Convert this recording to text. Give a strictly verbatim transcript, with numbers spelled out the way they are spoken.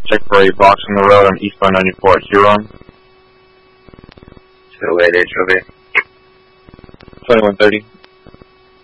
Check for a box on the road on eastbound ninety-four at Huron. To the way, H O V. twenty-one thirty.